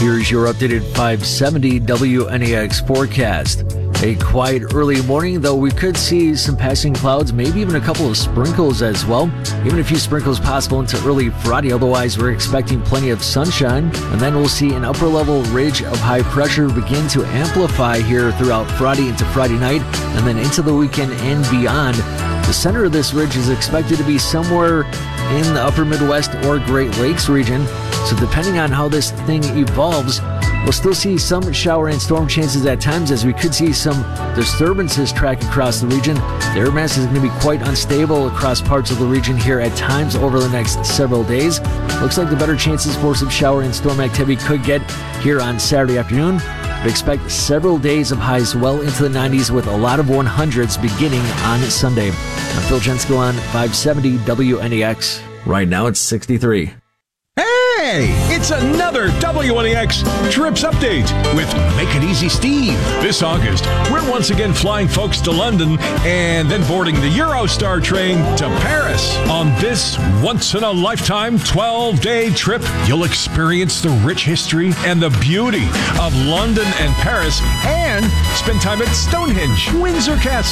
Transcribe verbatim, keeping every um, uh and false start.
Here's your updated five seventy W N E X forecast. A quiet early morning, though we could see some passing clouds, maybe even a couple of sprinkles as well. Even a few sprinkles possible into early Friday. Otherwise, we're expecting plenty of sunshine. And then we'll see an upper level ridge of high pressure begin to amplify here throughout Friday into Friday night and then into the weekend and beyond. The center of this ridge is expected to be somewhere in the upper Midwest or Great Lakes region. So depending on how this thing evolves, we'll still see some shower and storm chances at times, as we could see some disturbances track across the region. The air mass is going to be quite unstable across parts of the region here at times over the next several days. Looks like the better chances for some shower and storm activity could get here on Saturday afternoon. But expect several days of highs well into the nineties with a lot of one hundreds beginning on Sunday. I'm Phil Jensko on five seventy W N E X. Right now it's sixty-three. Hey, it's another W N E X Trips Update with Make It Easy Steve. This August, we're once again flying folks to London and then boarding the Eurostar train to Paris. On this once-in-a-lifetime twelve-day trip, you'll experience the rich history and the beauty of London and Paris and spend time at Stonehenge, Windsor Castle,